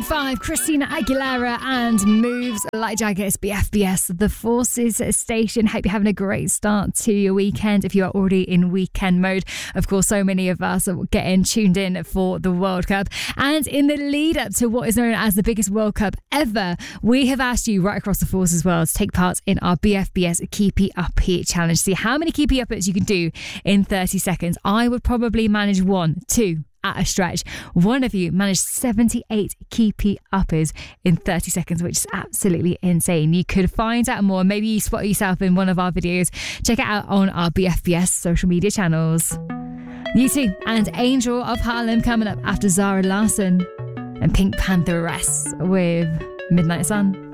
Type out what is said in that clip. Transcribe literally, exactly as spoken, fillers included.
five, Christina Aguilera and Moves Like Jaggers, B F B S, the Forces Station. Hope you're having a great start to your weekend if you are already in weekend mode. Of course, so many of us are getting tuned in for the World Cup. And in the lead up to what is known as the biggest World Cup ever, we have asked you right across the Forces world to take part in our B F B S Keepy Uppy challenge. See how many Keepy Uppers you can do in thirty seconds. I would probably manage one, two, at a stretch. One of you managed seventy-eight Keepy Uppers in thirty seconds, which is absolutely insane. You could find out more. Maybe you spot yourself in one of our videos. Check it out on our B F B S social media channels. You too, and Angel of Harlem coming up after Zara Larsson and Pink Pantheress with Midnight Sun.